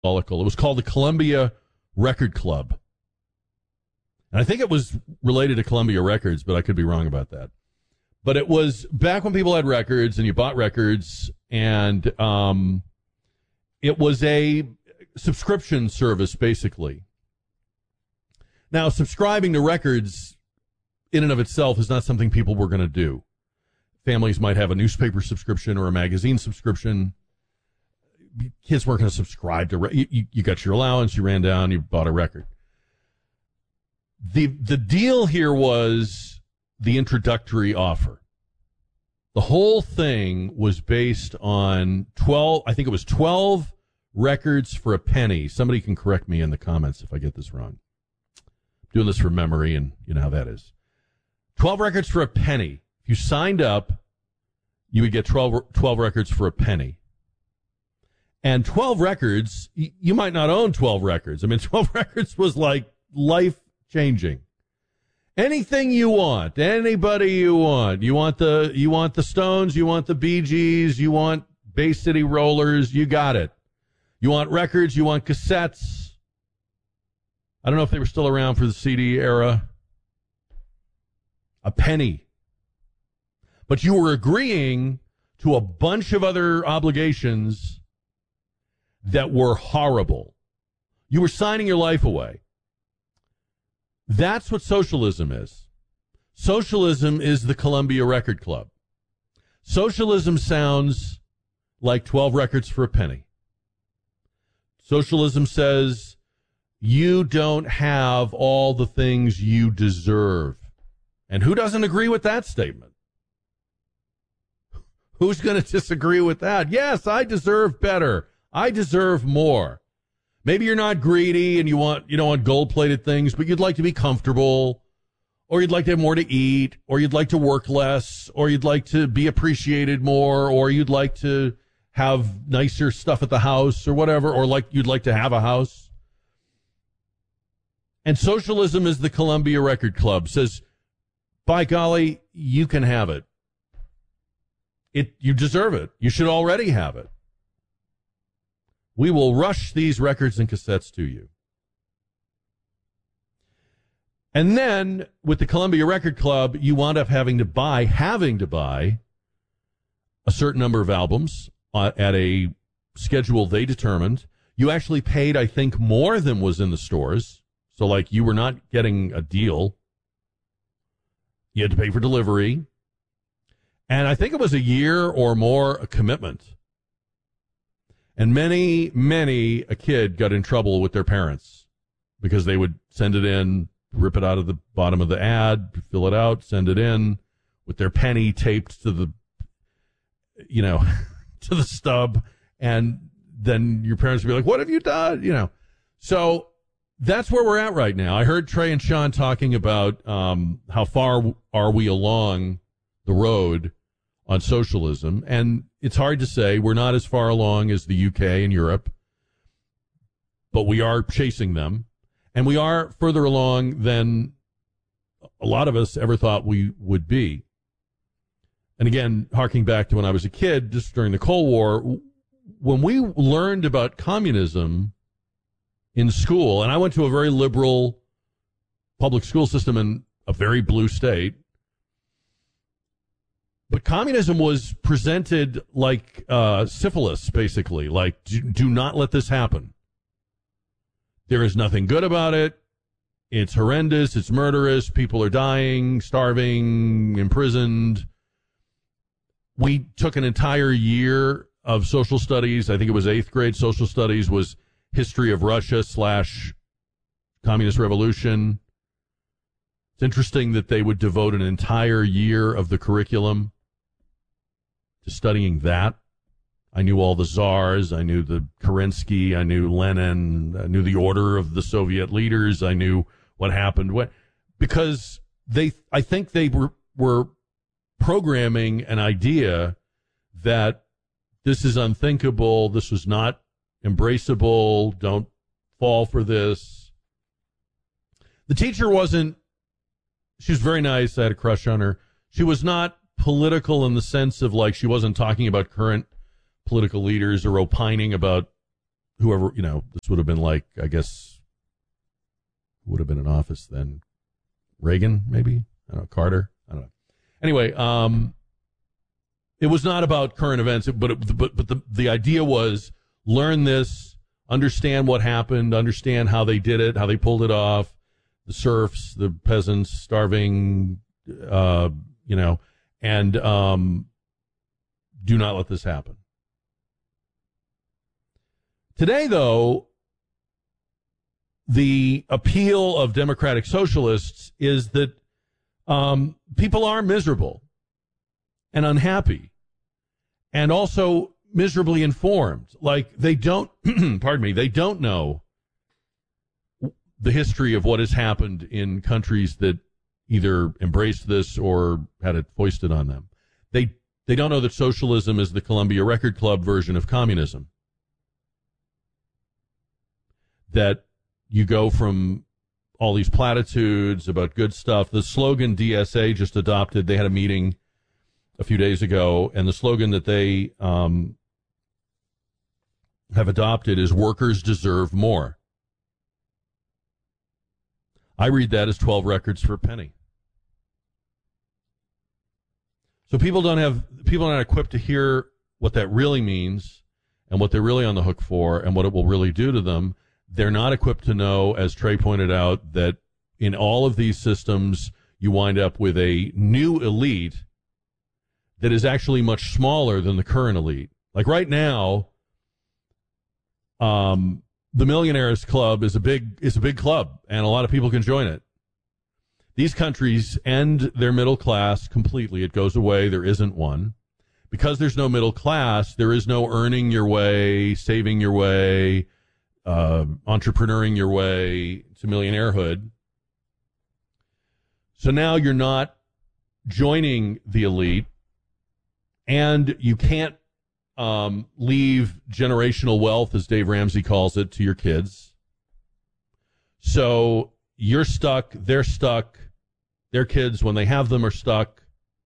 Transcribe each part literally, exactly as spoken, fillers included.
It was called the Columbia Record Club. And I think it was related to Columbia Records, but I could be wrong about that. But it was back when people had records and you bought records, and um, it was a subscription service, basically. Now, subscribing to records in and of itself is not something people were going to do. Families might have a newspaper subscription or a magazine subscription. Kids weren't going to subscribe to re- you, you got your allowance, you ran down, you bought a record. The the deal here was the introductory offer. The whole thing was based on twelve, I think it was twelve records for a penny. Somebody can correct me in the comments if I get this wrong. I'm doing this from memory, and you know how that is. twelve records for a penny. If you signed up, you would get twelve, twelve records for a penny. And twelve records, you might not own twelve records. I mean, twelve records was like life-changing. Anything you want, anybody you want. You want the you want the Stones, you want the Bee Gees, you want Bay City Rollers, you got it. You want records, you want cassettes. I don't know if they were still around for the C D era. A penny. But you were agreeing to a bunch of other obligations that were horrible. You were signing your life away. That's what socialism is. Socialism is the Columbia Record Club. Socialism sounds like twelve records for a penny. Socialism says you don't have all the things you deserve. And who doesn't agree with that statement? Who's going to disagree with that? Yes, I deserve better. I deserve more. Maybe you're not greedy and you want, you don't want gold-plated things, but you'd like to be comfortable, or you'd like to have more to eat, or you'd like to work less, or you'd like to be appreciated more, or you'd like to have nicer stuff at the house or whatever, or like you'd like to have a house. And socialism is the Columbia Record Club. Says, by golly, you can have it. It, you deserve it. You should already have it. We will rush these records and cassettes to you. And then, with the Columbia Record Club, you wound up having to buy, having to buy a certain number of albums uh, at a schedule they determined. You actually paid, I think, more than was in the stores. So, like, you were not getting a deal. You had to pay for delivery. And I think it was a year or more a commitment. And many, many a kid got in trouble with their parents because they would send it in, rip it out of the bottom of the ad, fill it out, send it in with their penny taped to the, you know, to the stub. And then your parents would be like, what have you done? You know, so that's where we're at right now. I heard Trey and Sean talking about um, how far are we along the road on socialism, and it's hard to say. We're not as far along as the U K and Europe, but we are chasing them, and we are further along than a lot of us ever thought we would be. And again, harking back to when I was a kid, just during the Cold War, when we learned about communism in school, and I went to a very liberal public school system in a very blue state, but communism was presented like uh, syphilis, basically, like, do, do not let this happen. There is nothing good about it. It's horrendous. It's murderous. People are dying, starving, imprisoned. We took an entire year of social studies. I think it was eighth grade social studies was history of Russia slash communist revolution. It's interesting that they would devote an entire year of the curriculum to studying that. I knew all the czars. I knew the Kerensky. I knew Lenin. I knew the order of the Soviet leaders. I knew what happened. What, because they, I think they were, were programming an idea that this is unthinkable. This was not embraceable. Don't fall for this. The teacher wasn't, she was very nice. I had a crush on her. She was not political in the sense of, like, she wasn't talking about current political leaders or opining about whoever, you know, this would have been like, I guess, would have been in office then. Reagan, maybe? I don't know, Carter? I don't know. Anyway, um, it was not about current events, but it, but but the the idea was learn this, understand what happened, understand how they did it, how they pulled it off, the serfs, the peasants starving, uh, you know, and um, do not let this happen. Today, though, the appeal of democratic socialists is that um, people are miserable and unhappy and also miserably informed. Like they don't, pardon me, they don't know the history of what has happened in countries that either embraced this or had it foisted on them. They they don't know that socialism is the Columbia Record Club version of communism. That you go from all these platitudes about good stuff. The slogan D S A just adopted, they had a meeting a few days ago, and the slogan that they um, have adopted is workers deserve more. I read that as twelve records for a penny. So people don't have, people are not equipped to hear what that really means and what they're really on the hook for and what it will really do to them. They're not equipped to know, as Trey pointed out, that in all of these systems, you wind up with a new elite that is actually much smaller than the current elite. Like right now, um, the Millionaires Club is a big is a big club, and a lot of people can join it. These countries end their middle class completely. It goes away. There isn't one. Because there's no middle class, there is no earning your way, saving your way, uh, entrepreneuring your way to millionairehood. So now you're not joining the elite, and you can't um, leave generational wealth, as Dave Ramsey calls it, to your kids. So you're stuck, they're stuck, their kids, when they have them, are stuck.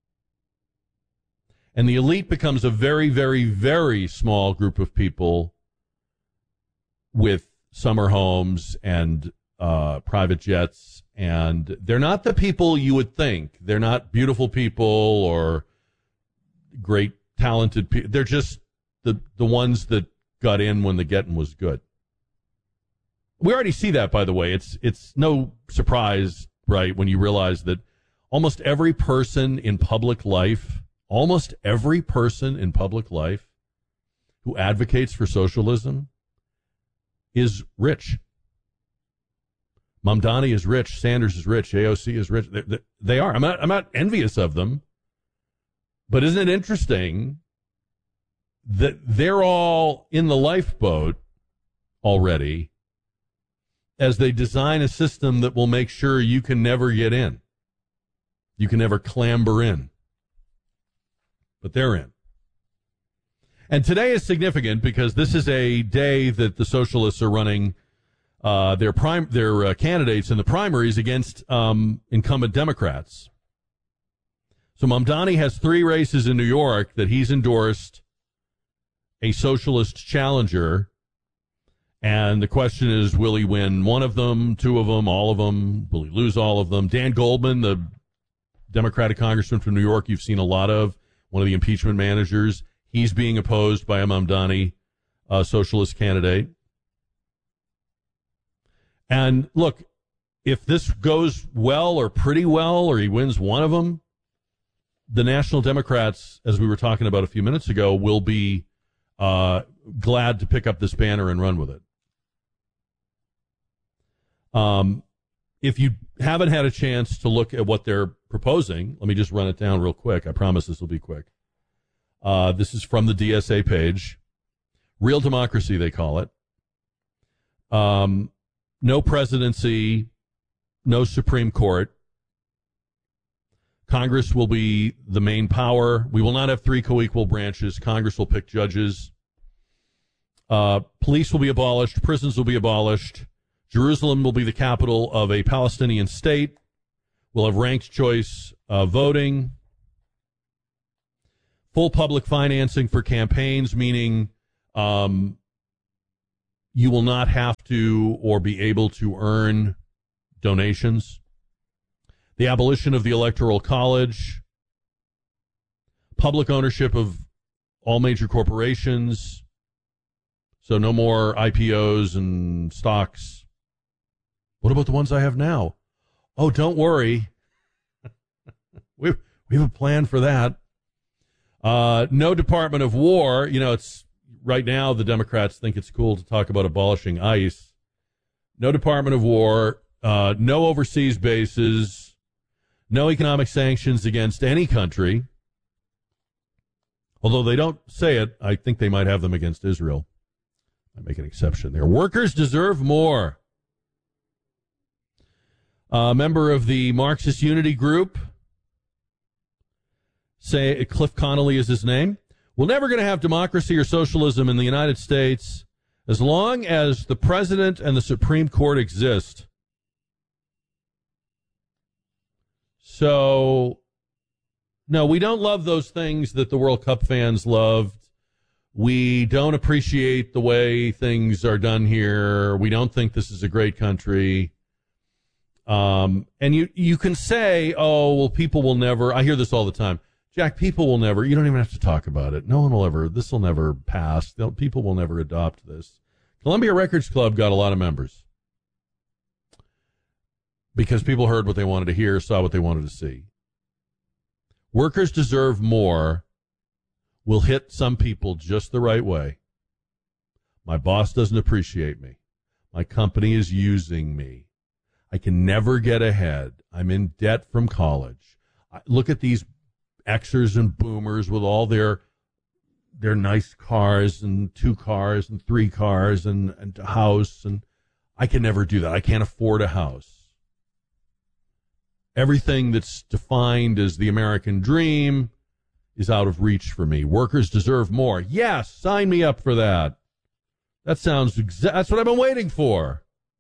And the elite becomes a very, very, very small group of people with summer homes and uh, private jets. And they're not the people you would think. They're not beautiful people or great, talented people. They're just the, the ones that got in when the getting was good. We already see that, by the way. It's it's no surprise, right, when you realize that almost every person in public life, almost every person in public life who advocates for socialism is rich. Mamdani is rich. Sanders is rich. A O C is rich. They, they are. I'm not, I'm not envious of them. But isn't it interesting that they're all in the lifeboat already as they design a system that will make sure you can never get in. You can never clamber in. But they're in. And today is significant because this is a day that the socialists are running uh, their prime their uh, candidates in the primaries against um, incumbent Democrats. So Mamdani has three races in New York that he's endorsed a socialist challenger. And the question is, will he win one of them, two of them, all of them? Will he lose all of them? Dan Goldman, the Democratic congressman from New York you've seen a lot of, one of the impeachment managers, he's being opposed by a Mamdani uh, socialist candidate. And look, if this goes well or pretty well, or he wins one of them, the National Democrats, as we were talking about a few minutes ago, will be uh, glad to pick up this banner and run with it. Um, if you haven't had a chance to look at what they're proposing, let me just run it down real quick. I promise this will be quick. Uh, this is from the D S A page. Real democracy, they call it. Um, no presidency, no Supreme Court. Congress will be the main power. We will not have three co-equal branches. Congress will pick judges. Uh, police will be abolished. Prisons will be abolished. Jerusalem will be the capital of a Palestinian state. We'll have ranked choice uh, voting. Full public financing for campaigns, meaning um, you will not have to or be able to earn donations. The abolition of the Electoral College, public ownership of all major corporations, so no more I P Os and stocks. What about the ones I have now? Oh, don't worry. we we have a plan for that. Uh, no Department of War. You know, it's right now the Democrats think it's cool to talk about abolishing ICE. No Department of War. Uh, no overseas bases. No economic sanctions against any country. Although they don't say it, I think they might have them against Israel. I make an exception there. Workers deserve more. A member of the Marxist Unity Group, say Cliff Connolly is his name. We're never going to have democracy or socialism in the United States as long as the president and the Supreme Court exist. So, no, we don't love those things that the World Cup fans loved. We don't appreciate the way things are done here. We don't think this is a great country. Um, and you, you can say, oh, well, people will never, I hear this all the time. Jack, people will never, you don't even have to talk about it. No one will ever, this will never pass. They'll, people will never adopt this. Columbia Records Club got a lot of members because people heard what they wanted to hear, saw what they wanted to see. Workers deserve more will hit some people just the right way. My boss doesn't appreciate me. My company is using me. I can never get ahead. I'm in debt from college. I, look at these Xers and boomers with all their their nice cars and two cars and three cars and, and a house, and I can never do that. I can't afford a house. Everything that's defined as the American dream is out of reach for me. Workers deserve more. Yes, sign me up for that. That sounds exa- that's what I've been waiting for.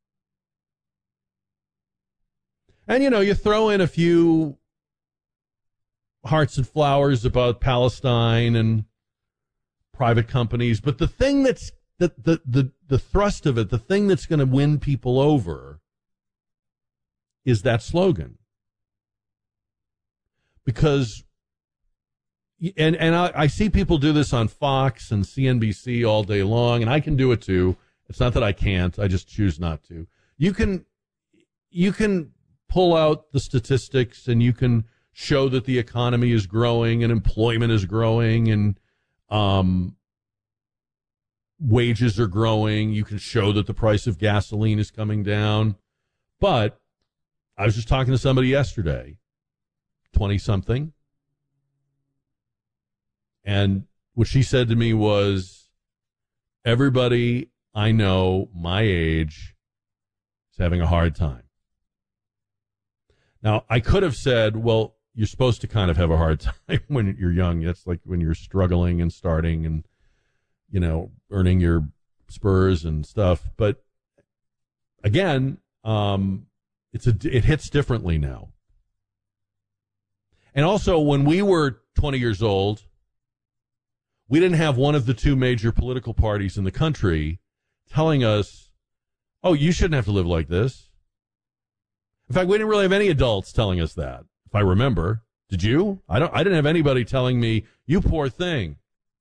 And, you know, you throw in a few hearts and flowers about Palestine and private companies, but the thing that's the the the, the thrust of it, the thing that's going to win people over is that slogan. Because, and and I, I see people do this on Fox and C N B C all day long, and I can do it too. It's not that I can't, I just choose not to. You can, you can pull out the statistics and you can show that the economy is growing and employment is growing and um, wages are growing. You can show that the price of gasoline is coming down. But I was just talking to somebody yesterday, twenty-something, and what she said to me was, everybody I know my age is having a hard time. Now, I could have said, well, you're supposed to kind of have a hard time when you're young. It's like when you're struggling and starting and, you know, earning your spurs and stuff. But again, um, it's a, it hits differently now. And also, when we were twenty years old, we didn't have one of the two major political parties in the country telling us, oh, you shouldn't have to live like this. In fact, we didn't really have any adults telling us that, if I remember. Did you? I don't. I didn't have anybody telling me, you poor thing.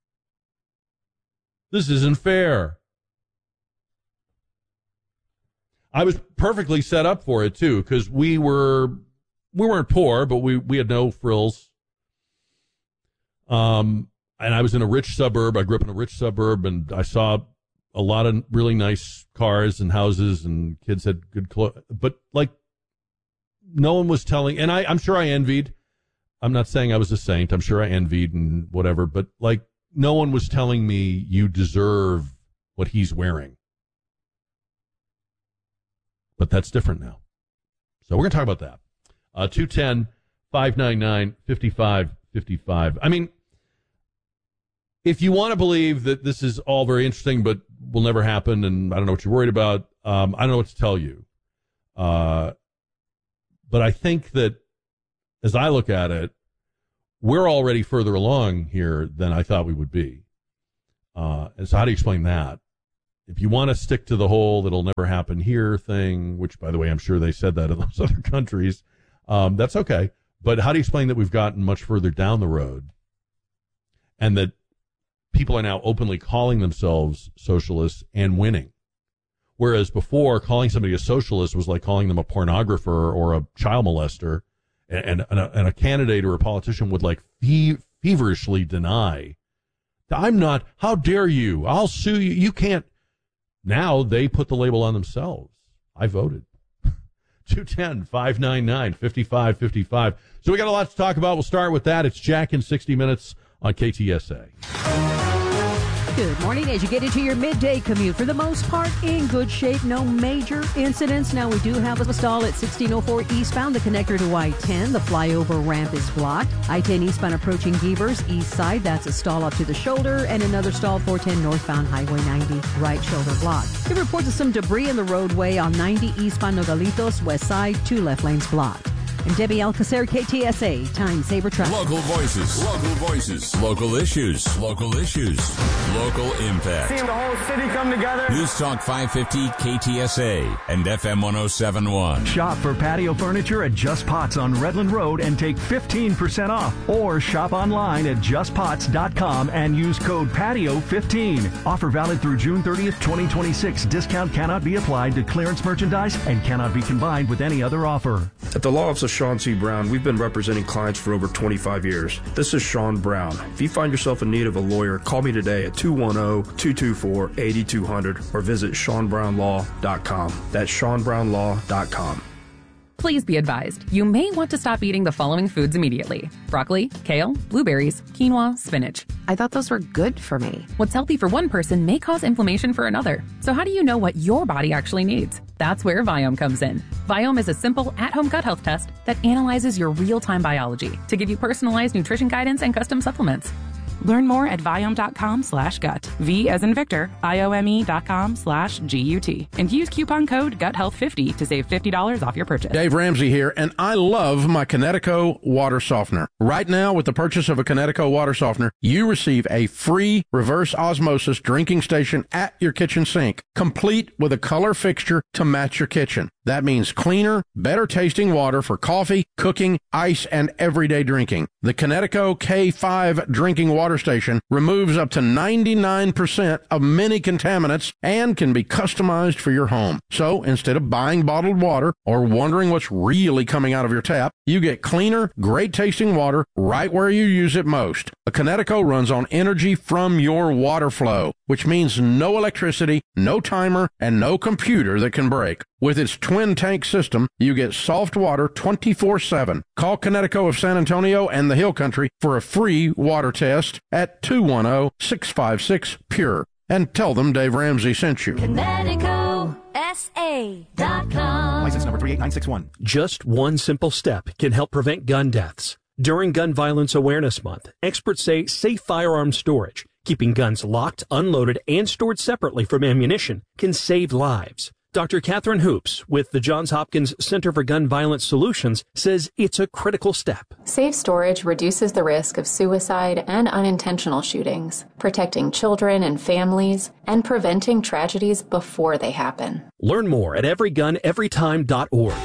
This isn't fair. I was perfectly set up for it, too, because we were, we weren't poor, but we, we had no frills. Um, and I was in a rich suburb. I grew up in a rich suburb, and I saw a lot of really nice cars and houses, and kids had good clothes. But, like, no one was telling, and I, I'm sure I envied. I'm not saying I was a saint. I'm sure I envied and whatever, but like no one was telling me you deserve what he's wearing. But that's different now. So we're going to talk about that. Uh, two one zero, five nine nine, five five five five. I mean, if you want to believe that this is all very interesting but will never happen and I don't know what you're worried about, um, I don't know what to tell you. Uh, But I think that as I look at it, we're already further along here than I thought we would be. Uh, and so how do you explain that? if you want to stick to the whole "it'll never happen here" thing, which, by the way, I'm sure they said that in those other countries, um, that's okay. But how do you explain that we've gotten much further down the road and that people are now openly calling themselves socialists and winning? Whereas before, calling somebody a socialist was like calling them a pornographer or a child molester, and, and, a, and a candidate or a politician would like fe- feverishly deny, I'm not, how dare you, I'll sue you, you can't. Now they put the label on themselves. I voted. two one zero, five nine nine, five five five five. So we got a lot to talk about. We'll start with that. It's Jack in sixty minutes on K T S A. Good morning. As you get into your midday commute, for the most part, in good shape. No major incidents. Now, we do have a stall at sixteen oh four eastbound, the connector to I ten. The flyover ramp is blocked. I ten eastbound approaching Gevers, east side. That's a stall up to the shoulder. And another stall, four ten northbound Highway ninety, right shoulder blocked. It reports of some debris in the roadway on ninety eastbound Nogalitos, west side. Two left lanes blocked. And Debbie Alcacer, K T S A, Time Saver Traffic. Local voices, local voices, local issues, local issues, local impact. Seeing the whole city come together. News Talk five fifty K T S A and F M one oh seven point one. Shop for patio furniture at Just Pots on Redland Road and take fifteen percent off. Or shop online at just pots dot com and use code patio fifteen. Offer valid through June thirtieth, twenty twenty-six. Discount cannot be applied to clearance merchandise and cannot be combined with any other offer. At the Law Office of Sean C. Brown, we've been representing clients for over twenty-five years. This is Sean Brown. If you find yourself in need of a lawyer, call me today at two one zero, two two four, eight two zero zero or visit sean brown law dot com. That's sean brown law dot com. Please be advised, you may want to stop eating the following foods immediately. Broccoli, kale, blueberries, quinoa, spinach. I thought those were good for me. What's healthy for one person may cause inflammation for another. So how do you know what your body actually needs? That's where Viome comes in. Viome is a simple at-home gut health test that analyzes your real-time biology to give you personalized nutrition guidance and custom supplements. Learn more at Viome.com slash gut. V as in Victor, I-O-M-E dot com slash G-U-T. And use coupon code gut health fifty to save fifty dollars off your purchase. Dave Ramsey here, and I love my Connecticut water softener. Right now, with the purchase of a Connecticut water softener, you receive a free reverse osmosis drinking station at your kitchen sink, complete with a color fixture to match your kitchen. That means cleaner, better tasting water for coffee, cooking, ice, and everyday drinking. The Connecticut K five drinking water station removes up to ninety-nine percent of many contaminants and can be customized for your home. So instead of buying bottled water or wondering what's really coming out of your tap, you get cleaner, great tasting water right where you use it most. A Connecticut runs on energy from your water flow, which means no electricity, no timer, and no computer that can break. With its twin tank system, you get soft water twenty-four seven. Call Connecticut of San Antonio and the Hill Country for a free water test at two one zero, six five six, P U R E. And tell them Dave Ramsey sent you. Connecticut S A dot com. License number three eight nine six one. Just one simple step can help prevent gun deaths. During Gun Violence Awareness Month, experts say safe firearm storage, keeping guns locked, unloaded, and stored separately from ammunition, can save lives. Doctor Catherine Hoops with the Johns Hopkins Center for Gun Violence Solutions says it's a critical step. Safe storage reduces the risk of suicide and unintentional shootings, protecting children and families, and preventing tragedies before they happen. Learn more at every gun every time dot org.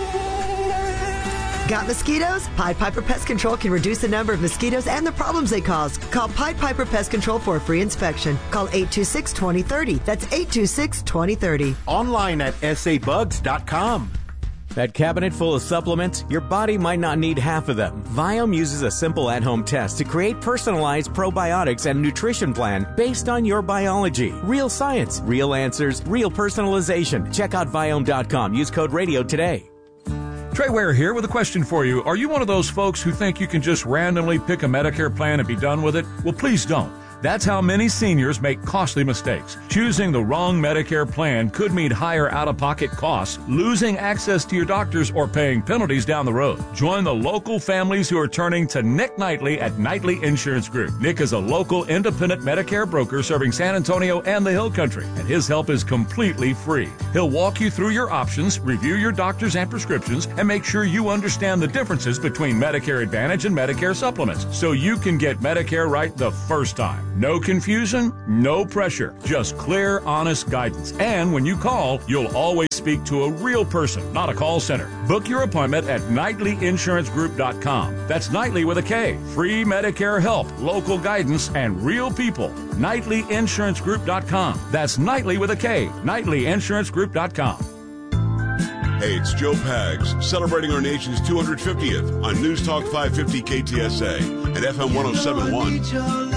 Got mosquitoes? Pied Piper Pest Control can reduce the number of mosquitoes and the problems they cause. Call Pied Piper Pest Control for a free inspection. Call eight two six, two zero three zero. That's eight two six, two zero three zero. Online at S A bugs dot com. That cabinet full of supplements, your body might not need half of them. Viome uses a simple at-home test to create personalized probiotics and nutrition plan based on your biology. Real science, real answers, real personalization. Check out Viome dot com. Use code radio today. Trey Ware here with a question for you. Are you one of those folks who think you can just randomly pick a Medicare plan and be done with it? Well, please don't. That's how many seniors make costly mistakes. Choosing the wrong Medicare plan could mean higher out-of-pocket costs, losing access to your doctors, or paying penalties down the road. Join the local families who are turning to Nick Knightley at Knightley Insurance Group. Nick is a local independent Medicare broker serving San Antonio and the Hill Country, and his help is completely free. He'll walk you through your options, review your doctors and prescriptions, and make sure you understand the differences between Medicare Advantage and Medicare supplements, so you can get Medicare right the first time. No confusion, no pressure, just clear, honest guidance. And when you call, you'll always speak to a real person, not a call center. Book your appointment at Nightly Insurance Group dot com. That's Nightly with a K. Free Medicare help, local guidance, and real people. Nightly Insurance Group dot com. That's Nightly with a K. Nightly Insurance Group dot com. Hey, it's Joe Pags, celebrating our nation's two hundred fiftieth on News Talk five fifty K T S A and F M one oh seven point one.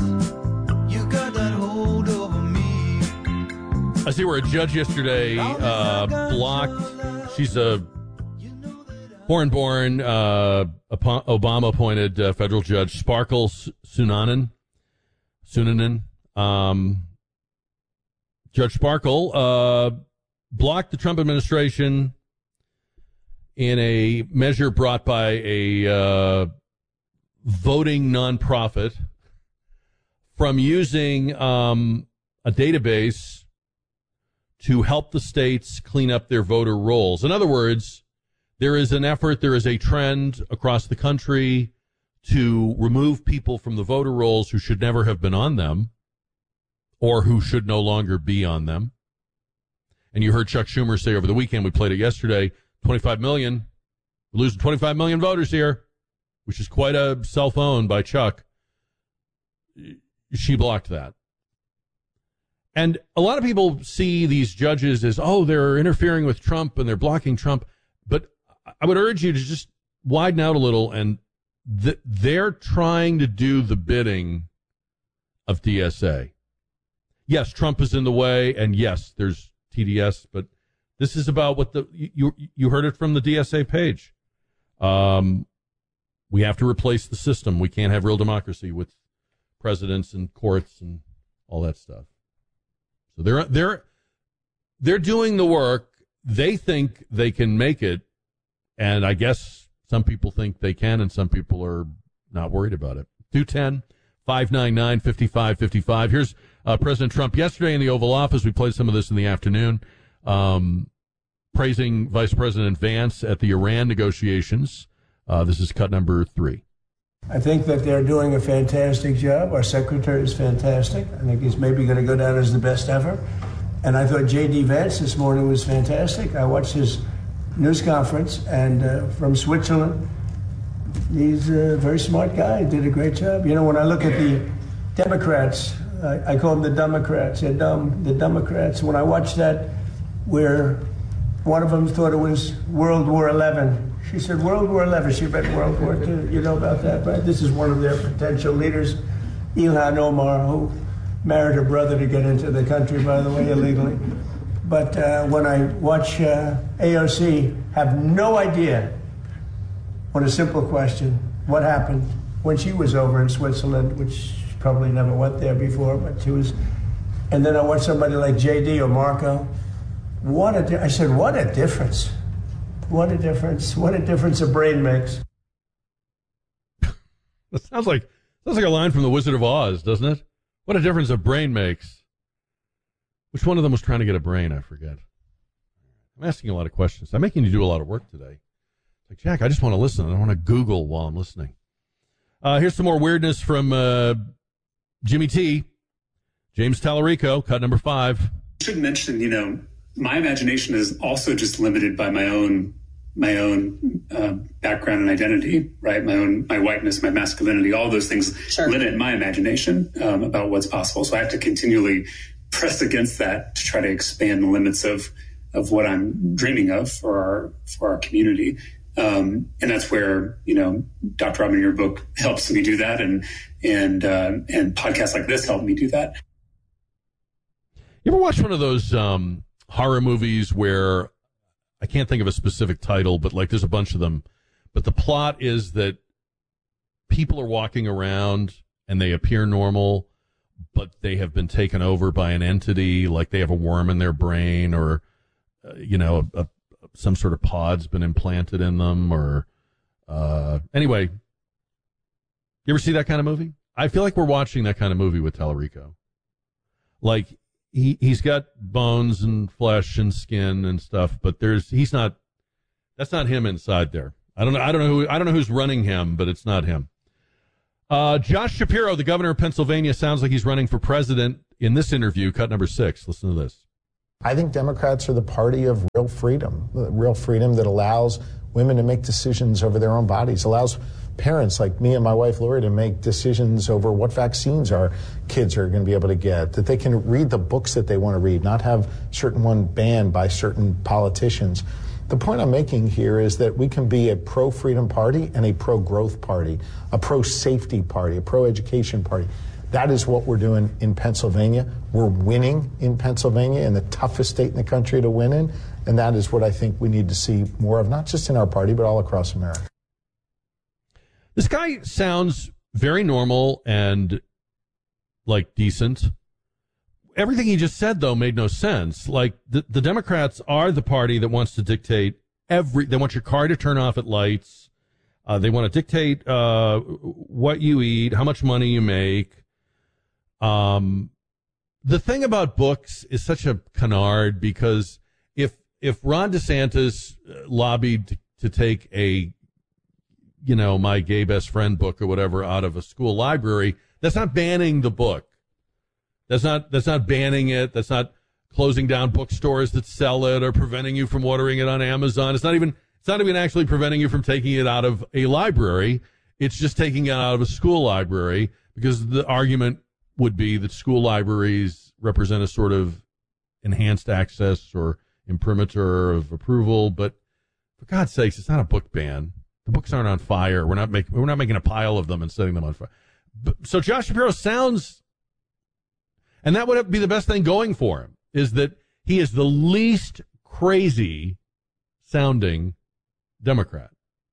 I see where a judge yesterday uh, blocked, she's a foreign-born, uh, Obama-appointed uh, federal judge, Sparkle Sunanan. Sunanan. Um, Judge Sparkle uh, blocked the Trump administration in a measure brought by a uh, voting nonprofit from using um, a database to help the states clean up their voter rolls. In other words, there is an effort, there is a trend across the country to remove people from the voter rolls who should never have been on them or who should no longer be on them. And you heard Chuck Schumer say over the weekend, we played it yesterday, twenty-five million, we're losing twenty-five million voters here, which is quite a self-own by Chuck. She blocked that. And a lot of people see these judges as, oh, they're interfering with Trump and they're blocking Trump. But I would urge you to just widen out a little, and th- they're trying to do the bidding of D S A. Yes, Trump is in the way, and yes, there's T D S, but this is about what the you you heard it from the D S A page. Um, we have to replace the system. We can't have real democracy with presidents and courts and all that stuff. So they're they're they're doing the work. They think they can make it, and I guess some people think they can, and some people are not worried about it. two one zero, five nine nine, five five five five. Here's uh, President Trump yesterday in the Oval Office. We played some of this in the afternoon, um, praising Vice President Vance at the Iran negotiations. Uh, this is cut number three. I think that they're doing a fantastic job. Our secretary is fantastic. I think he's maybe going to go down as the best ever. And I thought J D. Vance this morning was fantastic. I watched his news conference, and uh, from Switzerland, he's a very smart guy. He did a great job. You know, when I look at the Democrats, I, I call them the Democrats. They're dumb. The Democrats. When I watched that, where one of them thought it was World War Eleven. She said World War Eleven. She read World War Two. You know about that, right? This is one of their potential leaders, Ilhan Omar, who married her brother to get into the country, by the way, illegally. But uh, when I watch uh, A O C have no idea on a simple question, what happened when she was over in Switzerland, which she probably never went there before, but she was. And then I watch somebody like J D or Marco. What a! Di- I said, what a difference. What a difference. What a difference a brain makes. That sounds like sounds like a line from The Wizard of Oz, doesn't it? What a difference a brain makes. Which one of them was trying to get a brain? I forget. I'm asking a lot of questions. I'm making you do a lot of work today. It's like, Jack, I just want to listen. I don't want to Google while I'm listening. Uh, here's some more weirdness from uh, Jimmy T. James Tallarico, cut number five. I should mention, you know, my imagination is also just limited by my own my own uh, background and identity, right? My own, my whiteness, my masculinity, all those things sure. limit my imagination um, about what's possible. So I have to continually press against that to try to expand the limits of of what I'm dreaming of for our for our community. Um, and that's where, you know, Doctor Robin, your book helps me do that, and and uh, and podcasts like this help me do that. You ever watch one of those um, horror movies where, I can't think of a specific title, but like there's a bunch of them, but the plot is that people are walking around and they appear normal, but they have been taken over by an entity, like they have a worm in their brain, or, uh, you know, a, a, some sort of pod's been implanted in them, or, uh, anyway, you ever see that kind of movie? I feel like we're watching that kind of movie with Tallarico. Like, He he's got bones and flesh and skin and stuff, but there's he's not. That's not him inside there. I don't know. I don't know who. I don't know who's running him, but it's not him. Uh, Josh Shapiro, the governor of Pennsylvania, sounds like he's running for president in this interview. Cut number six. Listen to this. I think Democrats are the party of real freedom, real freedom that allows women to make decisions over their own bodies, allows parents like me and my wife Lori to make decisions over what vaccines our kids are going to be able to get, that they can read the books that they want to read, not have certain one banned by certain politicians. The point I'm making here is that we can be a pro-freedom party and a pro-growth party, a pro-safety party, a pro-education party. That is what we're doing in Pennsylvania. We're winning in Pennsylvania, in the toughest state in the country to win in, and that is what I think we need to see more of, not just in our party, but all across America. This guy sounds very normal and, like, decent. Everything he just said, though, made no sense. Like, the, the Democrats are the party that wants to dictate every... They want your car to turn off at lights. Uh, they want to dictate uh, what you eat, how much money you make. Um, the thing about books is such a canard, because if if Ron DeSantis lobbied to, to take a, you know, My Gay Best Friend book or whatever out of a school library, that's not banning the book. That's not that's not banning it. That's not closing down bookstores that sell it or preventing you from ordering it on Amazon. It's not even it's not even actually preventing you from taking it out of a library. It's just taking it out of a school library, because the argument would be that school libraries represent a sort of enhanced access or imprimatur of approval. But for God's sakes, it's not a book ban. The books aren't on fire. We're not making we're not making a pile of them and setting them on fire. But, so Josh Shapiro sounds, and that would be the best thing going for him, is that he is the least crazy sounding Democrat.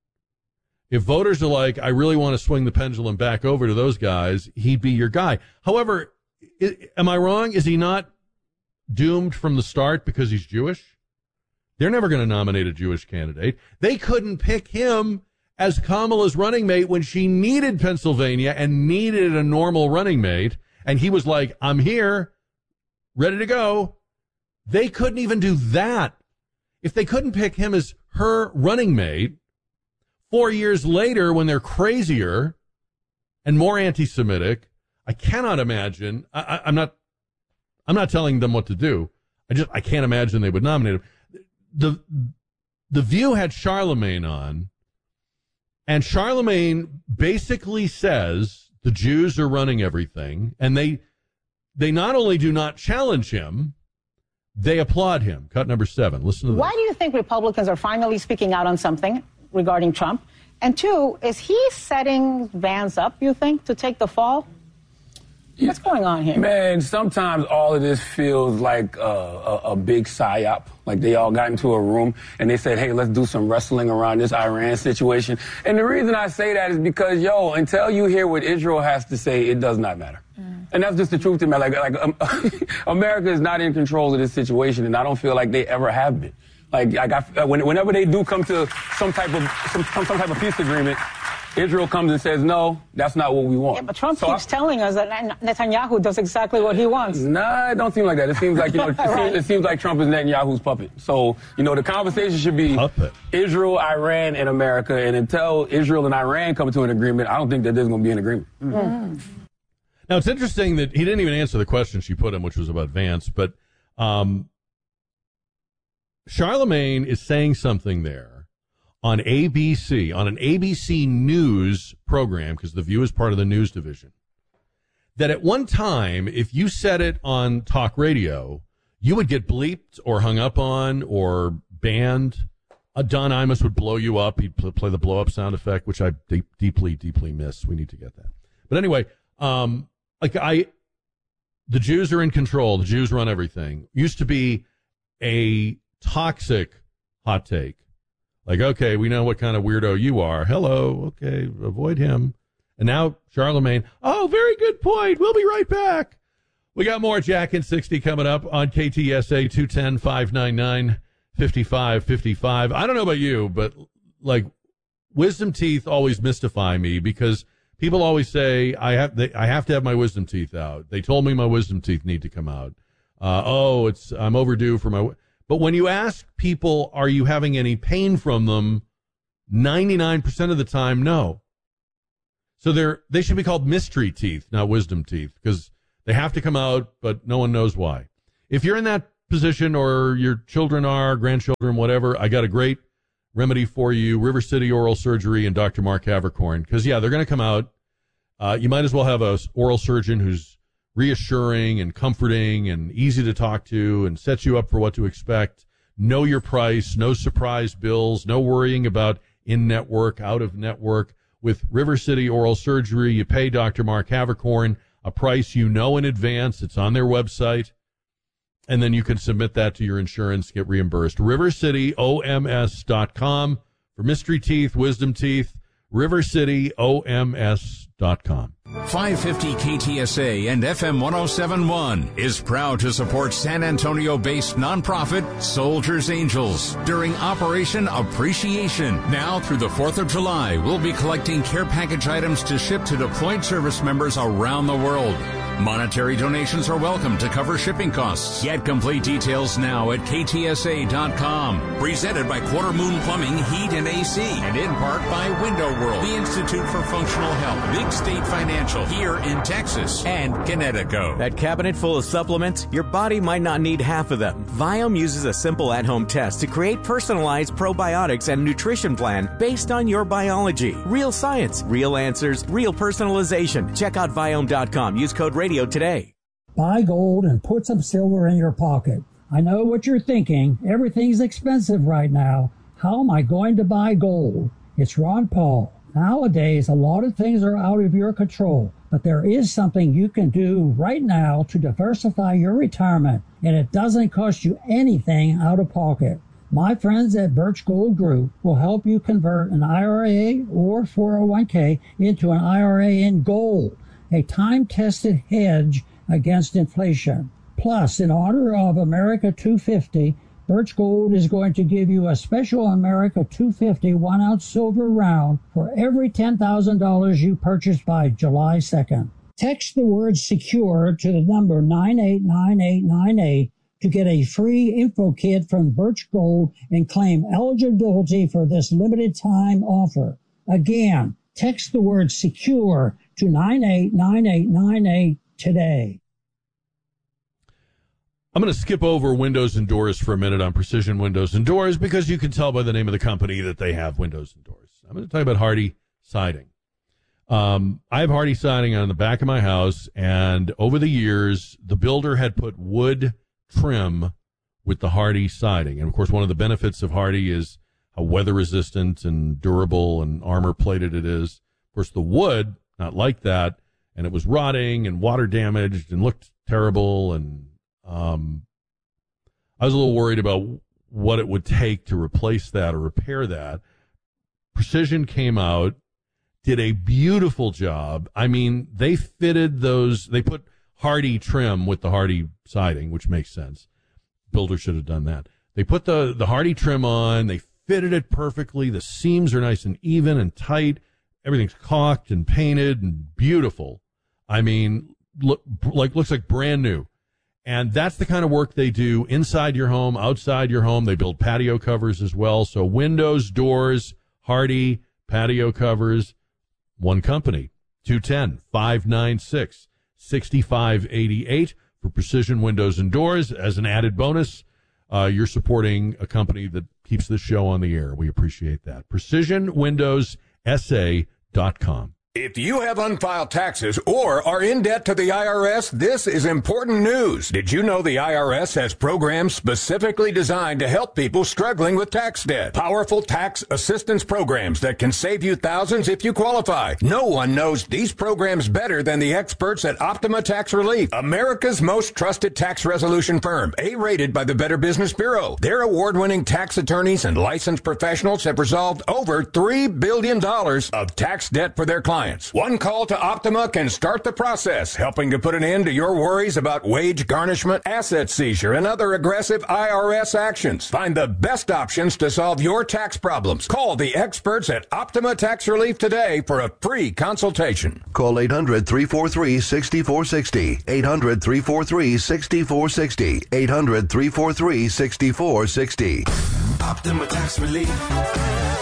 If voters are like, I really want to swing the pendulum back over to those guys, he'd be your guy. However, I, am I wrong? Is he not doomed from the start because he's Jewish? They're never going to nominate a Jewish candidate. They couldn't pick him as Kamala's running mate when she needed Pennsylvania and needed a normal running mate. And he was like, I'm here, ready to go. They couldn't even do that. If they couldn't pick him as her running mate, four years later, when they're crazier and more anti-Semitic, I cannot imagine. I, I, I'm not. I'm not telling them what to do. I just I can't imagine they would nominate him. The The View had Charlemagne on, and Charlemagne basically says the Jews are running everything, and they they not only do not challenge him, they applaud him. Cut number seven. Listen to this. Why do you think Republicans are finally speaking out on something regarding Trump? And two, is he setting Vance up, you think, to take the fall? What's going on here? Man, sometimes all of this feels like a, a, a big psyop. Like they all got into a room and they said, hey, let's do some wrestling around this Iran situation. And the reason I say that is because, yo, until you hear what Israel has to say, it does not matter. Mm. And that's just the truth to me. Like, like um, America is not in control of this situation, and I don't feel like they ever have been. Like, like I, when, whenever they do come to some type of some, some, some type of peace agreement, Israel comes and says, no, that's not what we want. Yeah, but Trump so keeps I, telling us that Netanyahu does exactly what he wants. Nah, it don't seem like that. It seems like, you know, it, right. seems, it seems like Trump is Netanyahu's puppet. So, you know, the conversation should be puppet. Israel, Iran, and America. And until Israel and Iran come to an agreement, I don't think that there's going to be an agreement. Mm. Now, it's interesting that he didn't even answer the question she put him, which was about Vance. But um, Charlemagne is saying something there on A B C, on an A B C News program, because The View is part of the news division, that at one time, if you said it on talk radio, you would get bleeped or hung up on or banned. Uh, Don Imus would blow you up. He'd pl- play the blow-up sound effect, which I deep, deeply, deeply miss. We need to get that. But anyway, um, like I, the Jews are in control. The Jews run everything. Used to be a toxic hot take. Like, okay, we know what kind of weirdo you are. Hello, okay, avoid him. And now Charlemagne, oh, very good point. We'll be right back. We got more Jack in sixty coming up on K T S A two ten, five ninety-nine, fifty-five fifty-five. I don't know about you, but, like, wisdom teeth always mystify me, because people always say, I have they, I have to have my wisdom teeth out. They told me my wisdom teeth need to come out. Uh, oh, it's I'm overdue for my... But when you ask people, are you having any pain from them, ninety-nine percent of the time, no. So they're they should be called mystery teeth, not wisdom teeth, because they have to come out, but no one knows why. If you're in that position, or your children are, grandchildren, whatever, I got a great remedy for you: River City Oral Surgery and Doctor Mark Havercorn. Because yeah, they're going to come out. Uh, you might as well have a oral surgeon who's reassuring and comforting and easy to talk to and sets you up for what to expect. Know your price, no surprise bills, no worrying about in-network, out-of-network. With River City Oral Surgery, you pay Doctor Mark Havercorn a price you know in advance. It's on their website. And then you can submit that to your insurance, get reimbursed. river city o m s dot com for mystery teeth, wisdom teeth. river city o m s dot com. five fifty K T S A and F M one oh seven point one is proud to support San Antonio-based nonprofit Soldiers Angels during Operation Appreciation. Now through the fourth of July, we'll be collecting care package items to ship to deployed service members around the world. Monetary donations are welcome to cover shipping costs. Get complete details now at K T S A dot com. Presented by Quarter Moon Plumbing, Heat and A C, and in part by Window World, the Institute for Functional Health, Big State Financial here in Texas, and Connecticut. That cabinet full of supplements, your body might not need half of them. Viome uses a simple at-home test to create personalized probiotics and nutrition plan based on your biology. Real science, real answers, real personalization. Check out Viome dot com. Use code radio today. Buy gold and put some silver in your pocket. I know what you're thinking. Everything's expensive right now. How am I going to buy gold? It's Ron Paul. Nowadays, a lot of things are out of your control, but there is something you can do right now to diversify your retirement, and it doesn't cost you anything out of pocket. My friends at Birch Gold Group will help you convert an I R A or four oh one k into an I R A in gold, a time-tested hedge against inflation. Plus, in honor of America two fifty, Birch Gold is going to give you a special America two fifty one-ounce silver round for every ten thousand dollars you purchase by July second. Text the word SECURE to the number nine eight nine eight nine eight to get a free info kit from Birch Gold and claim eligibility for this limited time offer. Again, text the word SECURE to nine eight nine eight nine eight today. I'm going to skip over windows and doors for a minute on Precision Windows and Doors because you can tell by the name of the company that they have windows and doors. I'm going to talk about Hardy Siding. Um, I have Hardy Siding on the back of my house, and over the years, the builder had put wood trim with the Hardy Siding. And, of course, one of the benefits of Hardy is how weather-resistant and durable and armor-plated it is. Of course, the wood, not like that, and it was rotting and water-damaged and looked terrible, and Um, I was a little worried about what it would take to replace that or repair that. Precision came out, did a beautiful job. I mean, they fitted those, they put Hardy trim with the Hardy siding, which makes sense. Builder should have done that. They put the, the Hardy trim on, they fitted it perfectly. The seams are nice and even and tight. Everything's caulked and painted and beautiful. I mean, look, like, looks like brand new. And that's the kind of work they do inside your home, outside your home. They build patio covers as well. So windows, doors, Hardy, patio covers, one company, two one zero, five nine six, six five eight eight for Precision Windows and Doors. As an added bonus, uh, you're supporting a company that keeps this show on the air. We appreciate that. Precision Windows S A dot com. If you have unfiled taxes or are in debt to the I R S, this is important news. Did you know the I R S has programs specifically designed to help people struggling with tax debt? Powerful tax assistance programs that can save you thousands if you qualify. No one knows these programs better than the experts at Optima Tax Relief, America's most trusted tax resolution firm, A-rated by the Better Business Bureau. Their award-winning tax attorneys and licensed professionals have resolved over three billion dollars of tax debt for their clients. One call to Optima can start the process, helping to put an end to your worries about wage garnishment, asset seizure, and other aggressive I R S actions. Find the best options to solve your tax problems. Call the experts at Optima Tax Relief today for a free consultation. Call eight hundred, three four three, six four six zero. eight hundred, three four three, six four six zero. eight hundred, three four three, six four six zero. Optima Tax Relief.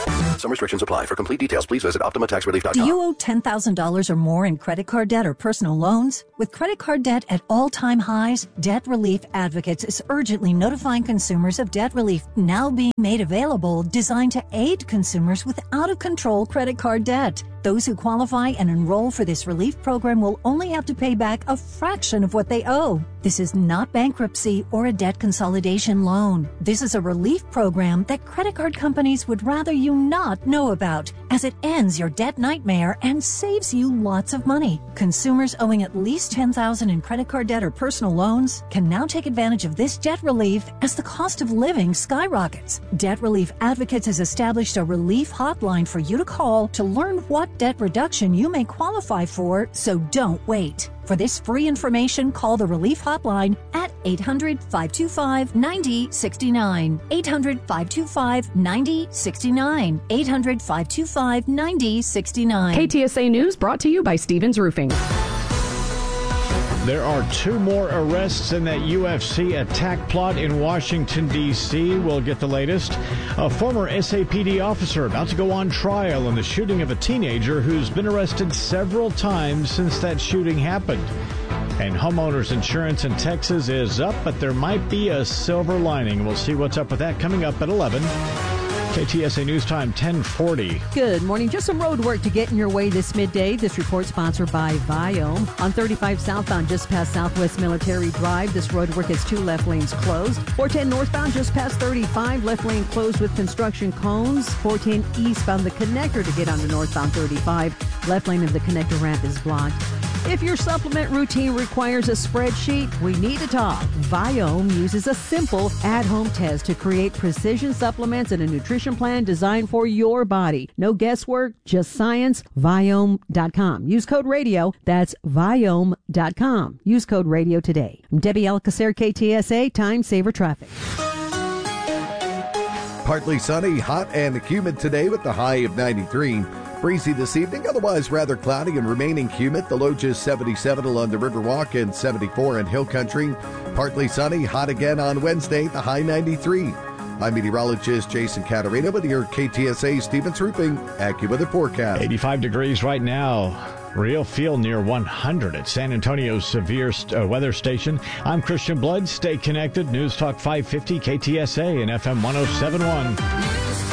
Some restrictions apply. For complete details, please visit Optima Tax Relief dot Do com. you owe ten thousand dollars or more in credit card debt or personal loans? With credit card debt at all-time highs, Debt Relief Advocates is urgently notifying consumers of debt relief now being made available, designed to aid consumers with out-of-control credit card debt. Those who qualify and enroll for this relief program will only have to pay back a fraction of what they owe. This is not bankruptcy or a debt consolidation loan. This is a relief program that credit card companies would rather you not know about, as it ends your debt nightmare and saves you lots of money. Consumers owing at least ten thousand dollars in credit card debt or personal loans can now take advantage of this debt relief as the cost of living skyrockets. Debt Relief Advocates has established a relief hotline for you to call to learn what debt reduction you may qualify for, so don't wait. For this free information, call the Relief Hotline at eight hundred, five two five, nine zero six nine. eight hundred, five two five, nine zero six nine. eight hundred, five two five, nine zero six nine. K T S A News brought to you by Stevens Roofing. There are two more arrests in that U F C attack plot in Washington, D C We'll get the latest. A former S A P D officer about to go on trial in the shooting of a teenager who's been arrested several times since that shooting happened. And homeowners insurance in Texas is up, but there might be a silver lining. We'll see what's up with that coming up at eleven. K T S A News Time, ten forty. Good morning. Just some road work to get in your way this midday. This report sponsored by Viome. On thirty-five southbound, just past Southwest Military Drive, this road work has two left lanes closed. four ten northbound, just past thirty-five, left lane closed with construction cones. four ten eastbound, the connector to get onto northbound thirty-five. Left lane of the connector ramp is blocked. If your supplement routine requires a spreadsheet, we need to talk. Viome uses a simple at-home test to create precision supplements and a nutrition plan designed for your body. No guesswork, just science. Viome dot com. Use code radio. That's Viome dot com. Use code radio today. I'm Debbie Alcacer, K T S A, Time Saver Traffic. Partly sunny, hot and humid today with the high of ninety-three. Breezy this evening, otherwise rather cloudy and remaining humid. The low just seventy-seven along the Riverwalk and seventy-four in Hill Country. Partly sunny, hot again on Wednesday, the high ninety-three. I'm meteorologist Jason Caterina with your K T S A Stevens Roofing AccuWeather forecast. eighty-five degrees right now. Real feel near one hundred at San Antonio's severe uh, weather station. I'm Christian Blood. Stay connected. News Talk five fifty K T S A and F M one oh seven point one.